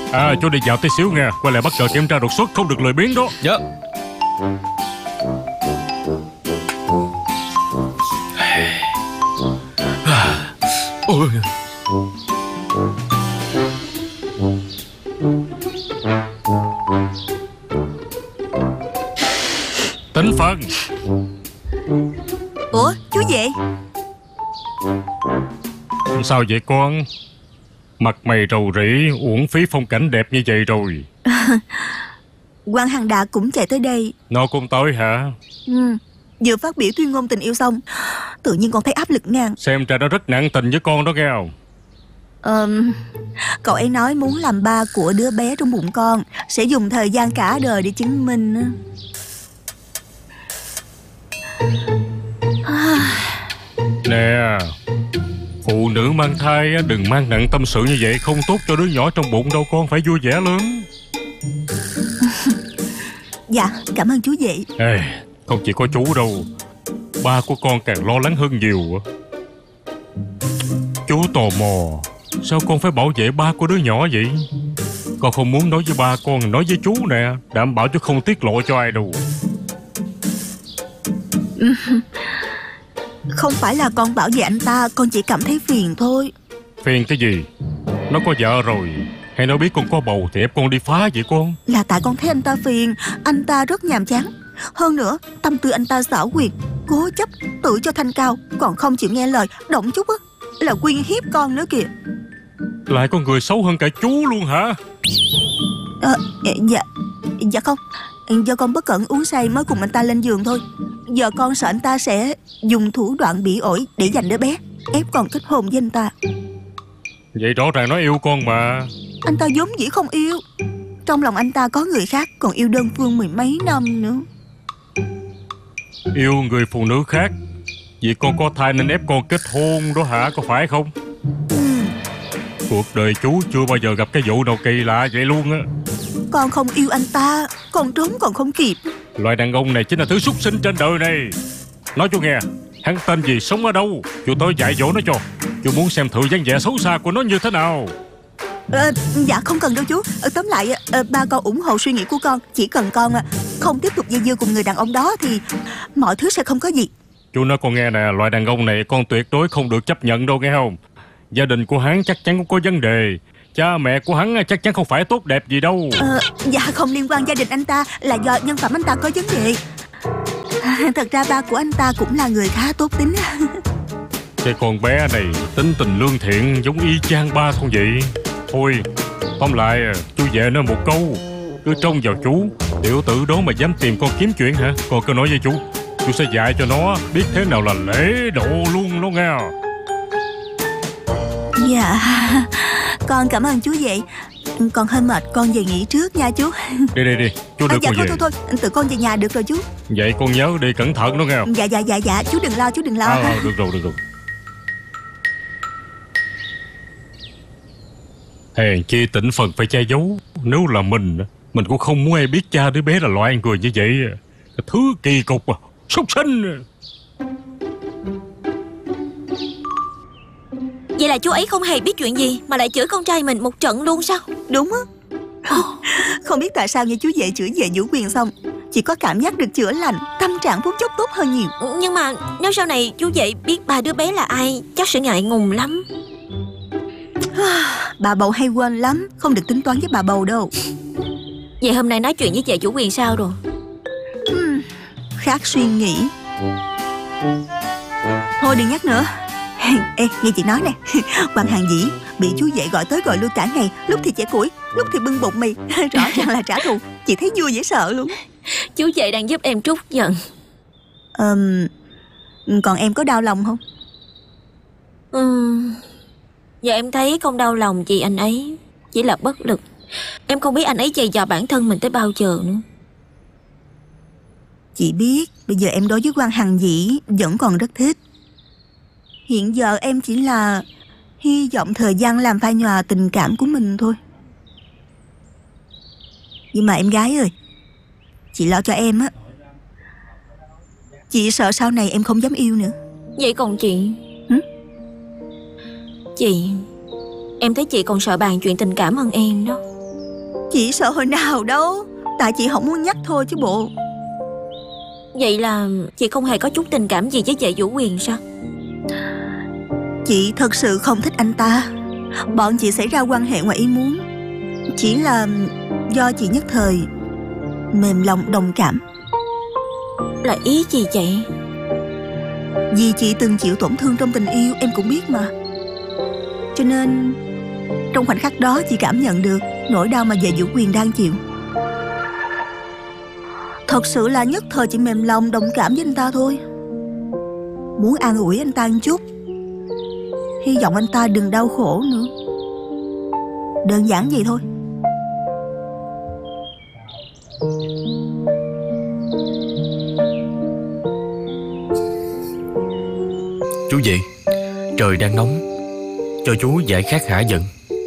Chú đi dạo tí xíu nghe. Quay lại bắt chợ kiểm tra đột xuất, không được lười biếng đó. Dạ. Ôi. Tính Phân. Ủa chú về? Sao vậy con? Mặt mày rầu rĩ, uổng phí phong cảnh đẹp như vậy rồi. Quan Hằng Đạt cũng chạy tới đây. Nó cũng tới hả? Vừa phát biểu tuyên ngôn tình yêu xong, tự nhiên con thấy áp lực ngang. Xem ra nó rất nặng tình với con đó nghe không? Cậu ấy nói muốn làm ba của đứa bé trong bụng con, sẽ dùng thời gian cả đời để chứng minh. Nè, phụ nữ mang thai đừng mang nặng tâm sự như vậy, không tốt cho đứa nhỏ trong bụng đâu con, phải vui vẻ lớn. Dạ, cảm ơn chú vệ. Ê, không chỉ có chú đâu, ba của con càng lo lắng hơn nhiều. Chú tò mò, sao con phải bảo vệ ba của đứa nhỏ vậy? Con không muốn nói với ba con, nói với chú nè, đảm bảo chú không tiết lộ cho ai đâu. Không phải là con bảo vệ anh ta, con chỉ cảm thấy phiền thôi. Phiền cái gì? Nó có vợ rồi, hay nó biết con có bầu thì ép con đi phá vậy con? Là tại con thấy anh ta phiền. Anh ta rất nhàm chán. Hơn nữa, tâm tư anh ta xảo quyệt, cố chấp, tự cho thanh cao, còn không chịu nghe lời, động chút á là quyên hiếp con nữa kìa. Lại có người xấu hơn cả chú luôn hả? Dạ không, do con bất cẩn uống say mới cùng anh ta lên giường thôi. Giờ con sợ anh ta sẽ dùng thủ đoạn bỉ ổi để giành đứa bé, ép con kết hôn với anh ta. Vậy rõ ràng nó yêu con mà. Anh ta vốn dĩ không yêu. Trong lòng anh ta có người khác, còn yêu đơn phương mười mấy năm nữa. Yêu người phụ nữ khác vì con có thai nên ép con kết hôn đó hả, có phải không? Cuộc đời chú chưa bao giờ gặp cái vụ nào kỳ lạ vậy luôn á. Con không yêu anh ta, con trốn còn không kịp. Loại đàn ông này chính là thứ súc sinh trên đời này. Nói chú nghe, hắn tên gì, sống ở đâu, chú tới dạy dỗ nó cho. Chú muốn xem thử dáng vẻ xấu xa của nó như thế nào. Dạ không cần đâu chú. Tóm lại ba con ủng hộ suy nghĩ của con. Chỉ cần con không tiếp tục dây dưa cùng người đàn ông đó thì mọi thứ sẽ không có gì. Chú nói con nghe nè, loại đàn ông này con tuyệt đối không được chấp nhận đâu nghe không? Gia đình của hắn chắc chắn cũng có vấn đề. Cha mẹ của hắn chắc chắn không phải tốt đẹp gì đâu. Dạ không liên quan, gia đình anh ta là do nhân phẩm anh ta có vấn đề. Thật ra ba của anh ta cũng là người khá tốt tính. Cái con bé này tính tình lương thiện giống y chang ba con vậy. Thôi, tóm lại chú về nói một câu, cứ trông vào chú. Tiểu tử đó mà dám tìm con kiếm chuyện hả? Con cứ nói với chú sẽ dạy cho nó biết thế nào là lễ độ luôn đó nghe. Dạ, con cảm ơn chú vậy. Con hơi mệt, con về nghỉ trước nha chú. Đi, chú đưa dạ con về. thôi, tự con về nhà được rồi chú. Vậy con nhớ đi cẩn thận đó nghe. Dạ, chú đừng lo. Được rồi. Hèn chi Tĩnh Phần phải che giấu. Nếu là mình cũng không muốn ai biết cha đứa bé là loại người như vậy. Thứ kỳ cục súc sinh. Vậy là chú ấy không hề biết chuyện gì mà lại chửi con trai mình một trận luôn sao? Đúng á. Không biết tại sao nghe chú vệ chửi về Vũ Quyền xong chỉ có cảm giác được chữa lành, tâm trạng phút chốc tốt hơn nhiều. Nhưng mà nếu sau này chú vệ biết ba đứa bé là ai, chắc sẽ ngại ngùng lắm. Bà bầu hay quên lắm, không được tính toán với bà bầu đâu. Vậy hôm nay nói chuyện với vệ Vũ Quyền sao rồi? Khác suy nghĩ. Thôi đừng nhắc nữa. Ê, nghe chị nói nè. Quan Hàng Dĩ bị chú vệ gọi tới gọi lui cả ngày, lúc thì chẻ củi, lúc thì bưng bột mì. Rõ ràng là trả thù. Chị thấy vui dễ sợ luôn. Chú vệ đang giúp em trút giận. Còn em có đau lòng không? Giờ em thấy không đau lòng vì anh ấy, chỉ là bất lực. Em không biết anh ấy giày vò bản thân mình tới bao giờ nữa. Chị biết bây giờ em đối với Quan Hằng Dĩ vẫn còn rất thích. Hiện giờ em chỉ là hy vọng thời gian làm phai nhòa tình cảm của mình thôi. Nhưng mà em gái ơi, chị lo cho em á. Chị sợ sau này em không dám yêu nữa. Vậy còn chị? Chị, em thấy chị còn sợ bàn chuyện tình cảm hơn em đó. Chị sợ hồi nào đâu. Tại chị không muốn nhắc thôi chứ bộ. Vậy là chị không hề có chút tình cảm gì với vệ Vũ Quyền sao? Chị thật sự không thích anh ta. Bọn chị xảy ra quan hệ ngoài ý muốn. Chỉ là do chị nhất thời mềm lòng đồng cảm. Là ý gì vậy? Vì chị từng chịu tổn thương trong tình yêu, em cũng biết mà. Cho nên trong khoảnh khắc đó chị cảm nhận được nỗi đau mà vệ Vũ Quyền đang chịu. Thật sự là nhất thời chị mềm lòng đồng cảm với anh ta thôi. Muốn an ủi anh ta một chút, hy vọng anh ta đừng đau khổ nữa. Đơn giản vậy thôi. Chú gì? Trời đang nóng, cho chú giải khát hả giận.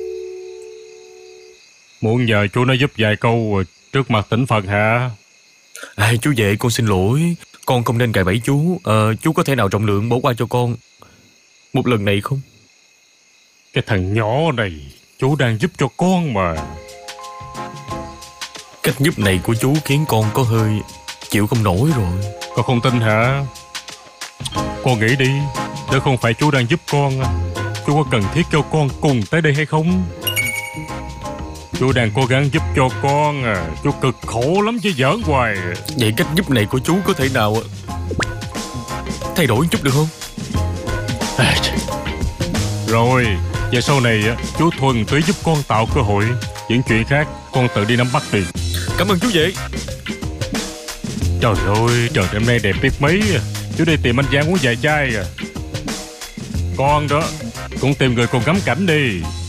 Muốn nhờ chú nó giúp vài câu trước mặt tỉnh Phật hả? Chú về, con xin lỗi. Con không nên cài bẫy chú. Chú có thể nào trọng lượng bỏ qua cho con một lần này không? Cái thằng nhỏ này, chú đang giúp cho con mà. Cách giúp này của chú khiến con có hơi chịu không nổi rồi. Con không tin hả? Con nghĩ đi, nếu không phải chú đang giúp con, chú có cần thiết kêu con cùng tới đây hay không? Chú đang cố gắng giúp cho con, chú cực khổ lắm chứ giỡn hoài. Vậy cách giúp này của chú có thể nào thay đổi chút được không? Rồi, về sau này chú thuần túy giúp con tạo cơ hội. Những chuyện khác con tự đi nắm bắt đi. Cảm ơn chú vậy. Trời ơi, trời đêm nay đẹp biết mấy. Chú đi tìm anh Giang uống vài chai. Con đó cũng tìm người cùng ngắm cảnh đi.